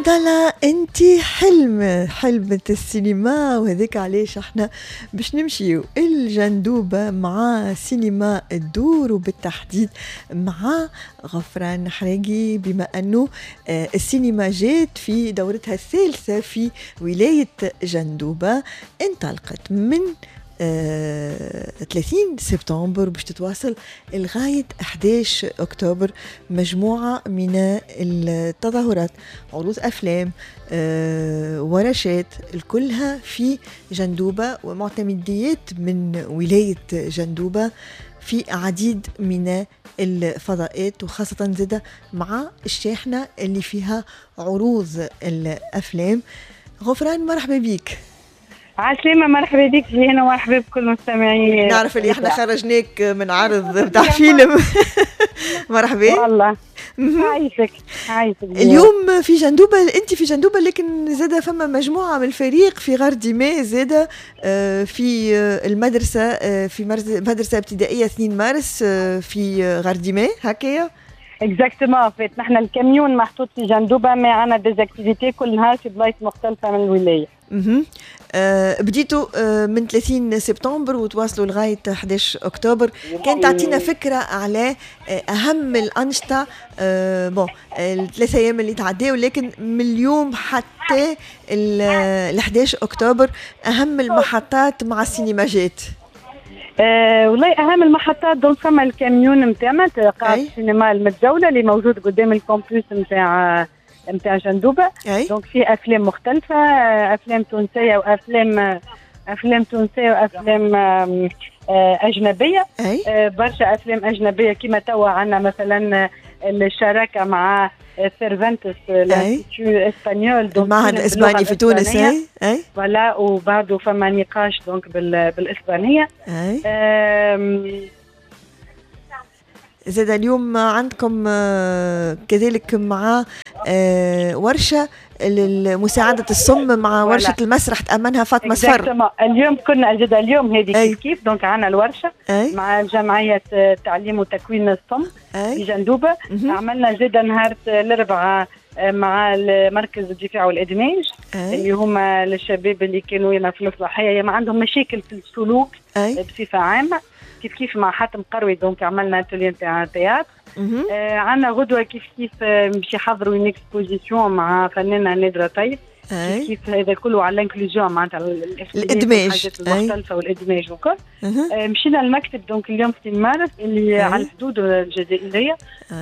ضلا انتي حلمة السينما، وهذاك علاش احنا باش نمشيو الجندوبة مع سينما الدور، وبالتحديد مع غفران حراقي، بما انه السينما جات في دورتها الثالثة في ولاية جندوبة، انطلقت من 30 سبتمبر باش تتواصل لغاية 11 أكتوبر مجموعة من التظاهرات، عروض أفلام، ورشات، الكلها في جندوبة ومعتمديات من ولاية جندوبة في عديد من الفضاءات، وخاصة زادة مع الشاحنة اللي فيها عروض الأفلام. غفران مرحبا بيك. عسلامة، مرحبا بك جينا، ومرحبا بكل مستمعين. نعرف اللي احنا خرجناك من عرض بتاع فيلم. مرحبا والله. عايشك اليوم في جندوبة، انت في جندوبة، لكن زادة فما مجموعة من الفريق في غارديمي، زادة في المدرسة، في مدرسة ابتدائية 2 مارس في غارديمي هكايا. اكزاكتومون، فات نحن الكاميون محطوط في جندوبة، ما عنا ديزاكتيفيتي كل نهار في بلايص مختلفة من الولاية. بديتوا من 30 سبتمبر وتواصلوا لغاية 11 أكتوبر. كان تعطينا فكرة على أهم الأنشطة الثلاثة أيام اللي تعديوا، لكن من اليوم حتى ال 11 أكتوبر أهم المحطات مع السينماجات. والله أهم المحطات دون فما الكاميون متاعنا قاعة السينما المتجولة اللي موجود قدام الكامبوس متاع جندوبة. دونك في افلام مختلفه، افلام تونسيه وافلام تونسيه وافلام اجنبيه. برشا افلام اجنبيه كما توا عندنا مثلا الشراكه مع سيرفانتس الانستيتيو اسبانيول، المعهد الاسباني في تونس. فوالا، وبعده فما نقاش دونك بالاسبانيه. زاد اليوم عندكم كذلك مع ورشة لمساعدة الصم مع ورشة المسرح تأمنها فاطمة صفر. اليوم كنا زاد اليوم هذه كيف دونك عنا الورشة مع جمعية تعليم وتكوين الصم في جندوبة. عملنا زاد نهار الأربعاء مع مركز الدفاع والإدماج اللي هما للشباب اللي كانوا هنا في الإصلاحية ما عندهم مشاكل في السلوك بصفة عامة، كيف مع حاتم قروي. دونك عملنا اتولي نتاع تياتر. عندنا غدوه كيف باش يحضروا ان اكسبوزيسيون مع فنانه نادره طيب. كيف هذا كله على الانكلوجيون معناتها الادماج المختلفه والادماج وكل. مشينا المكتب دونك اليوم في مارس اللي على الحدود الجزائريه،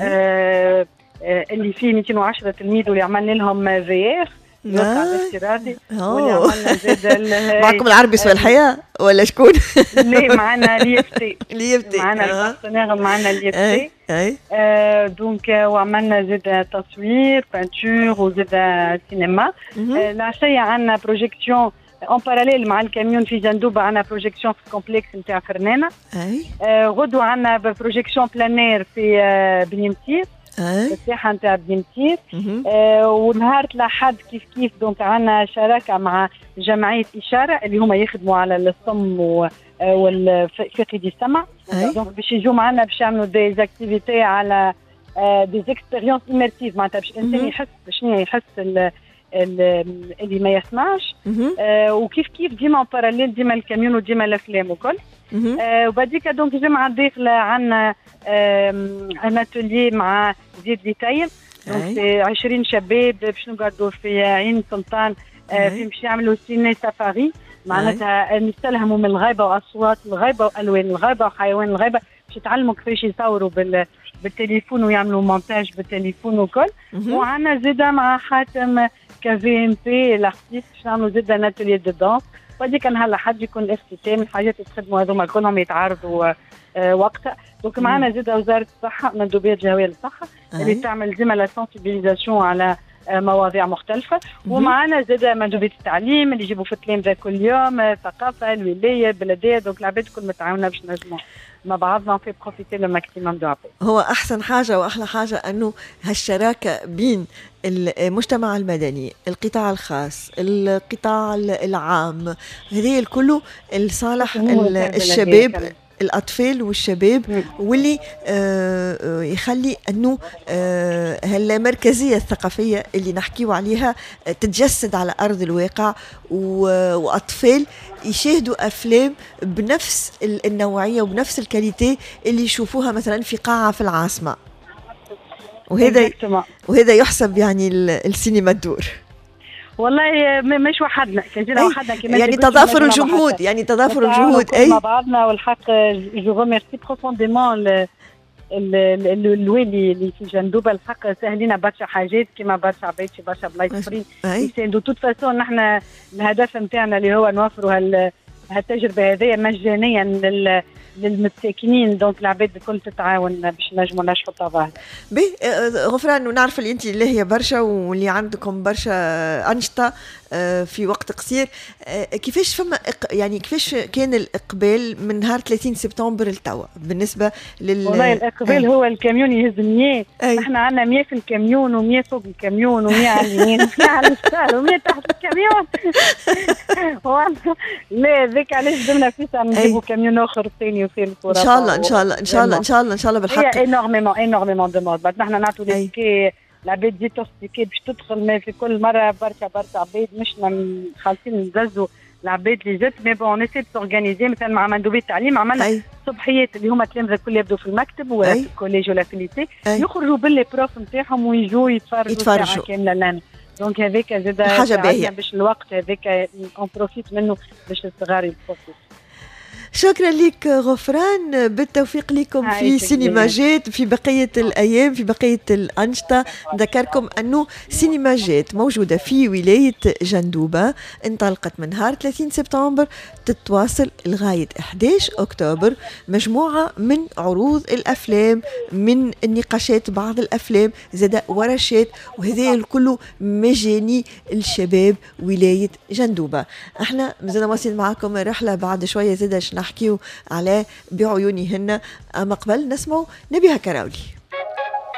اللي فيه 210 تلميذ واللي عملنا لهم في اف افتراضي، واللي عملنا زاد معكم العربي والحياة ولا شكون؟ لا، معنا ليفتي معنا البارتنير، معنا ليفتي. دونك وعملنا زاد تصوير بانتور وزاد سينما. العشية عندنا بروجيكسيون اون باراليل مع الكاميون في جندوبة، عندنا بروجيكسيون في الكومبلكس نتاع فرنانة. غدوة عندنا بروجيكسيون بلانير في بنيمتير، الساحة نتاع بنيمتير. ونهار الأحد كيف دونك عندنا شراكة مع جمعية إشارة اللي هما يخدموا على الصم والفقد السمع. دونك باش يجوا معنا باش يعملوا دي اكتيفيتي على دي اكسبيريونس ايميرسيف، معناتها باش الانسان يحس شنو يحس اللي ما يسمعش. وكيف ديما باراليل ديما الكاميون وديما الافلام وكل. وبعديك دونك جمعة الداخلة عندنا ان اتولي مع زيد ليتايم. دونك 20 شباب باش نقعدوا في عين سلطان، باش يعملوا سيني سفاري، معناتها نستلهموا من الغابة وأصوات الغابة وألوان الغابة وحيوان الغابة، باش يتعلموا كيفاش يصوروا بالتليفون ويعملوا مونتاج بالتليفون وكل. وعنا زيدا مع حاتم كافي ام بي الارتيست باش نعملوا زيدا ناتولي دو دانس. وهذيك نهار الأحد يكون الاختتام، الحاجات اللي تخدموا هذوما كلهم يتعارضوا وقتها. دونك معنا زيدا وزارة الصحة، مندوبية جهوية للصحة اللي تعمل ديما لا سنسيبيليزاسيون على مواضيع مختلفة. ومعنا زاد مندوبية التعليم اللي يجيبوا في التلامذة كل يوم، الثقافة، الولاية، البلدية. دونك العباد كل متعاونة باش نجموا مع بعضنا في بروفيتي لو ماكسيموم دو عباد. هو أحسن حاجة وأحلى حاجة أنه هالشراكة بين المجتمع المدني، القطاع الخاص، القطاع العام، هذه الكل لصالح الشباب الأطفال والشباب، واللي يخلي أنه هالمركزية الثقافية اللي نحكيو عليها تتجسد على أرض الواقع، وأطفال يشاهدوا أفلام بنفس النوعية وبنفس الكاليتي اللي يشوفوها مثلا في قاعة في العاصمة. وهذا يحسب يعني السينما الدور. والله مش وحدنا، كان وحدنا يعني تضافر الجهود، يعني تضافر الجهود مع بعضنا. والحق جو ريميرسي بروفونديمون الوالي اللي في جندوبه، الحق سهلينا برشا حاجات كما برشا عباد في برشا بلايص اخرين يساندوا. توت فاسون نحن الهدف نتاعنا اللي هو نوفروا هالتجربه هذه مجانيا للمساكنين، دونك العباد الكل تتعاون باش نجموا نشحوا الطبع. غفران، ونعرف اللي انت لاهيه برشا واللي عندكم برشا انشطه في وقت قصير. كيفاش يعني كيفاش كان الاقبال من نهار 30 سبتمبر لتوا بالنسبه والله الاقبال هو الكاميون يهز 100. احنا عندنا 100 في الكاميون و100 فوق الكاميون و100 على اليمين و100 على اليسار و100 تحت الكاميون. لا ذاك علاش درنا فيسا نجيبوا كاميون اخر ثاني وفي الكره. ان شاء الله ان شاء الله ان شاء الله ان شاء الله ان شاء الله بالحق. هي انورمون دو مود. بعد نحن نعطوا لي العباد دي توستيكي باش تدخل، ما في كل مره برشا عباد مش خالصين نززوا العباد اللي جات. مي بون نسيت تورغانيزي مثلا مع مندوبيه التعليم عملنا صبحيات اللي هما التلامذه الكل يبدوا في المكتب ولا في الكوليج ولا في الليسي، يخرجوا باللي بروف نتاعهم ويجوا يتفرجوا ساعه كامله لنا. دونك هذاك زاد حاجه باهيه باش الوقت هذاك اون بروفيت منه باش الصغار يتفرجوا. شكرا لك غفران، بالتوفيق لكم في سينما جات في بقية الأيام، في بقية الأنشطة. ذكركم أنه سينما جات موجودة في ولاية جندوبة، انطلقت من نهار 30 سبتمبر تتواصل لغاية 11 أكتوبر. مجموعة من عروض الأفلام، من النقاشات بعض الأفلام، زاد ورشات، وهذا الكل مجاني الشباب ولاية جندوبة. احنا مازلنا واصلين معكم رحلة بعد شوية زاد نحكيو على بعيونهن. أما قبل نسمعوا نبيها كراولي.